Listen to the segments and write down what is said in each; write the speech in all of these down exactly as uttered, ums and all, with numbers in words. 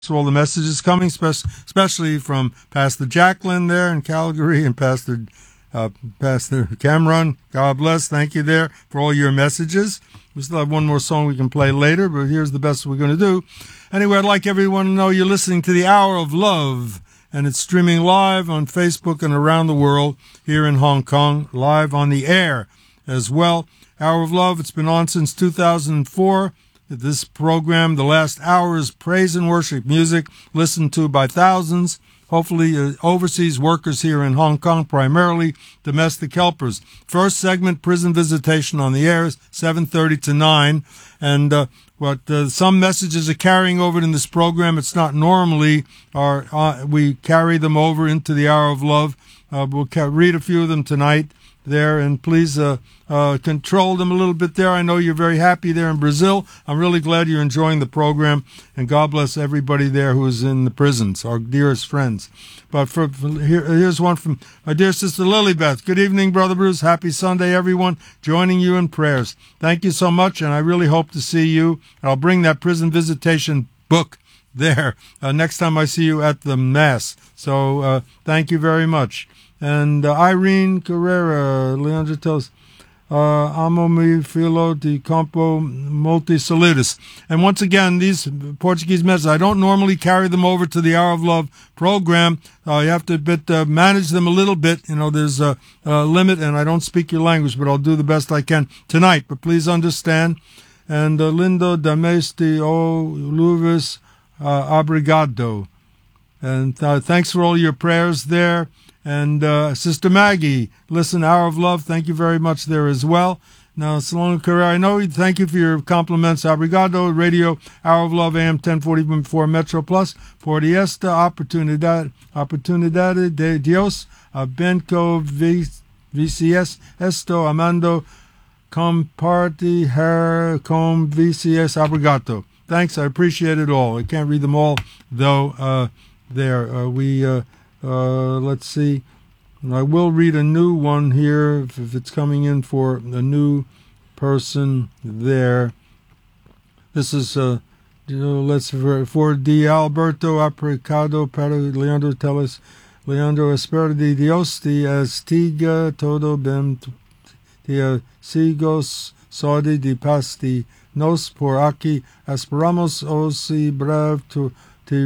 for all the messages coming, especially from Pastor Jacqueline there in Calgary and Pastor uh, Pastor Cameron. God bless. Thank you there for all your messages. We still have one more song we can play later, but here's the best we're going to do. Anyway, I'd like everyone to know you're listening to the Hour of Love, and it's streaming live on Facebook and around the world, here in Hong Kong, live on the air as well. Hour of Love, it's been on since two thousand four. This program, the last hour, is praise and worship music listened to by thousands, hopefully uh, overseas workers here in Hong Kong, primarily domestic helpers. First segment, prison visitation on the air, is seven thirty to nine. And uh, what uh, some messages are carrying over in this program, it's not normally, our, uh, we carry them over into the Hour of Love. Uh, we'll ca- read a few of them tonight there, and please uh, uh, control them a little bit there. I know you're very happy there in Brazil. I'm really glad you're enjoying the program, and God bless everybody there who is in the prisons, our dearest friends. But for, for here, here's one from my dear sister Lilybeth. Good evening, Brother Bruce. Happy Sunday, everyone. Joining you in prayers. Thank you so much, and I really hope to see you. I'll bring that prison visitation book there uh, next time I see you at the Mass. So uh, thank you very much. And uh, Irene Carrera, Leandro tells, uh, amo mi filo de campo multi solidus. And once again, these Portuguese messages, I don't normally carry them over to the Hour of Love program. Uh, you have to bit, uh, manage them a little bit. You know, there's a, a limit, and I don't speak your language, but I'll do the best I can tonight. But please understand. And uh, Lindo Damesti o Luvis uh, Obrigado. And uh, thanks for all your prayers there. And uh, Sister Maggie, listen, Hour of Love, thank you very much there as well. Now, Salon Carrera, I know, thank you for your compliments. Obrigado, Radio, Hour of Love, A M ten forty-four Metro Plus, por esta oportunidad, oportunidad de Dios, abenco V C S, esto amando, compartir con V C S, obrigado. Thanks, I appreciate it all. I can't read them all, though, uh, there. Uh, we... Uh, Uh, let's see. I will read a new one here if, if it's coming in for a new person there. This is, uh, you know, let's for, for Di Alberto Apricado para Leandro Teles. Leandro, espero de Dios te estiga todo bem te sigos saúde de paz de nos por aqui. Esperamos hoje breve tu te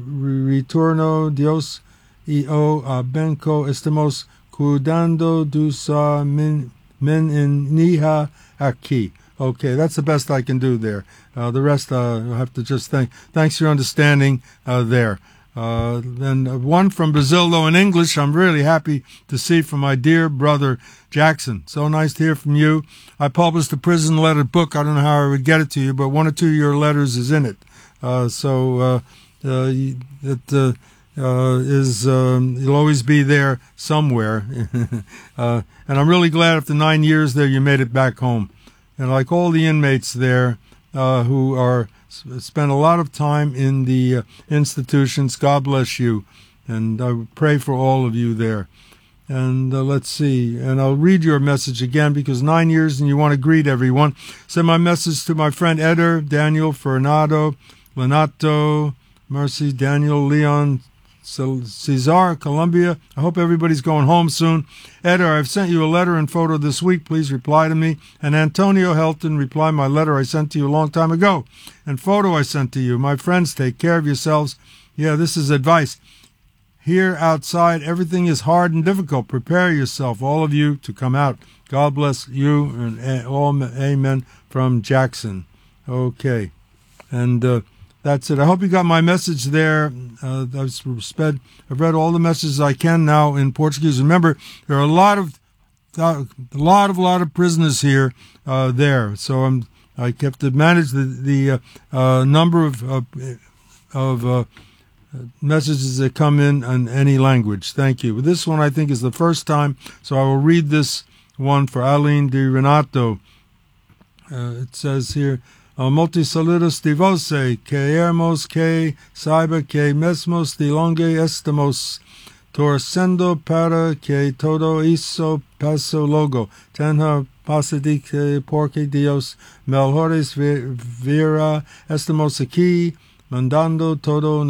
retorno Dios. Y o uh, benco estamos cuidando dusa men men en nija aquí. Okay, that's the best I can do there. Uh, the rest uh, I'll have to just thank. Thanks for your understanding uh, there. Uh, then one from Brazil, though, in English, I'm really happy to see from my dear brother Jackson. So nice to hear from you. I published a prison letter book. I don't know how I would get it to you, but one or two of your letters is in it. Uh, so uh, uh, it. Uh, Uh, is um, you'll always be there somewhere. uh, and I'm really glad after nine years there you made it back home. And like all the inmates there uh, who are spend a lot of time in the uh, institutions, God bless you. And I pray for all of you there. And uh, let's see. And I'll read your message again because nine years and you want to greet everyone. Send my message to my friend Eder, Daniel, Fernando, Lenato, Mercy, Daniel, Leon, Cesar, Colombia. I hope everybody's going home soon. Eder, I've sent you a letter and photo this week. Please reply to me. And Antonio Helton, reply my letter I sent to you a long time ago. And photo I sent to you. My friends, take care of yourselves. Yeah, this is advice. Here outside, everything is hard and difficult. Prepare yourself, all of you, to come out. God bless you and all. Amen. From Jackson. Okay. And, uh, That's it. I hope you got my message there. Uh, I've sped, I've read all the messages I can now in Portuguese. Remember, there are a lot of, a lot of, lot of prisoners here, uh, there. So I'm, I kept to manage the the uh, uh, number of uh, of uh, messages that come in in any language. Thank you. This one I think is the first time, so I will read this one for Aline de Renato. Uh, it says here. Uh, multi saludos de você, que hermos que saiba que mesmos de longe estamos torcendo para que todo isso passe logo. Tenha paz de que porque Dios melhores virá. Estamos aqui mandando todo